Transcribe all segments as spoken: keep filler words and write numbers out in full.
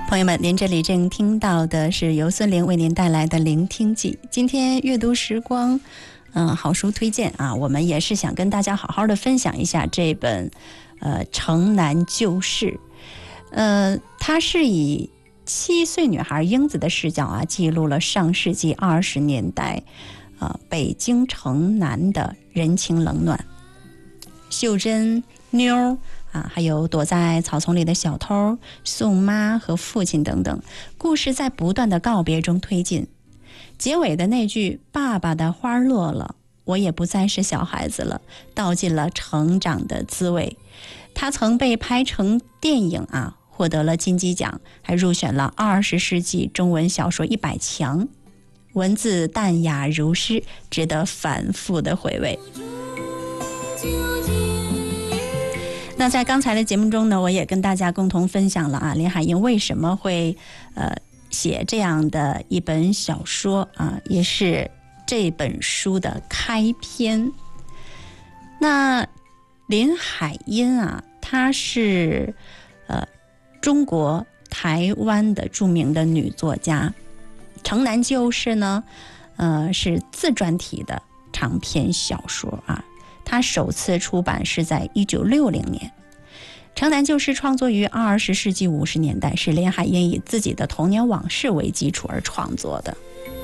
朋友们，您这里正听到的是由孙玲为您带来的聆听记。今天阅读时光嗯、呃，好书推荐啊，我们也是想跟大家好好的分享一下这本呃《城南旧事》。呃，它是以七岁女孩英子的视角啊，记录了上世纪二十年代啊、呃、北京城南的人情冷暖。秀珍、妞啊，还有躲在草丛里的小偷、宋妈和父亲等等，故事在不断的告别中推进。结尾的那句“爸爸的花落了，我也不再是小孩子了”，道尽了成长的滋味。它曾被拍成电影啊，获得了金鸡奖，还入选了二十世纪中文小说一百强。文字淡雅如诗，值得反复的回味。那在刚才的节目中呢，我也跟大家共同分享了啊，林海音为什么会呃写这样的一本小说啊，也是这本书的开篇。那林海音啊，她是呃中国台湾的著名的女作家。城南旧事呢，呃是自传体的长篇小说啊。他首次出版是在一九六零年。城南旧事创作于二十世纪五十年代，是林海音以自己的童年往事为基础而创作的。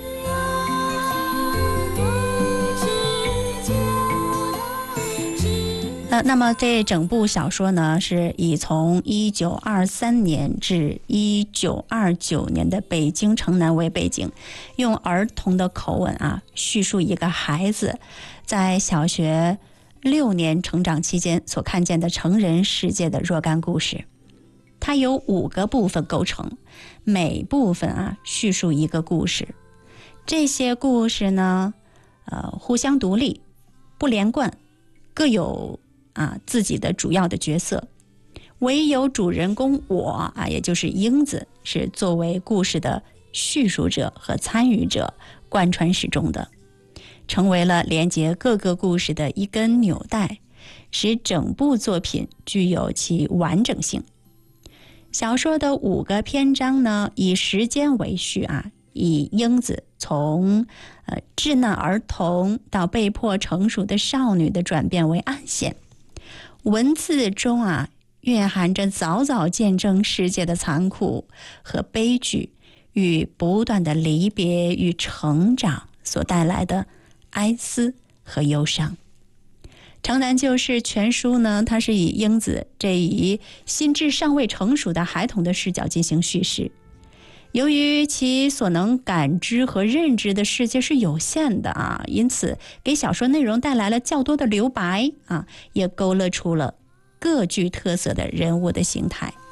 呃，那么这整部小说呢，是以从一九二三年至一九二九年的北京城南为背景，用儿童的口吻啊，叙述一个孩子在小学六年成长期间所看见的成人世界的若干故事。它由五个部分构成，每部分啊叙述一个故事。这些故事呢，呃，互相独立，不连贯，各有啊自己的主要的角色。唯有主人公我啊，也就是英子，是作为故事的叙述者和参与者，贯穿始终的。成为了连接各个故事的一根纽带，使整部作品具有其完整性。小说的五个篇章呢，以时间为序啊，以英子从呃稚嫩儿童到被迫成熟的少女的转变为暗线。文字中啊，蕴含着早早见证世界的残酷和悲剧，与不断的离别与成长所带来的哀思和忧伤。城南旧事全书呢，它是以英子这一心智尚未成熟的孩童的视角进行叙事。由于其所能感知和认知的世界是有限的啊，因此给小说内容带来了较多的留白啊，也勾勒出了各具特色的人物的形态。